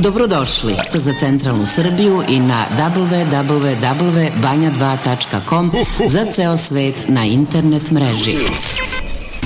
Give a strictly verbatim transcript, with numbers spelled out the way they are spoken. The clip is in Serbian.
Dobrodošli za centralnu Srbiju i na double-u double-u double-u tačka banja dva tačka com za ceo svet na internet mreži.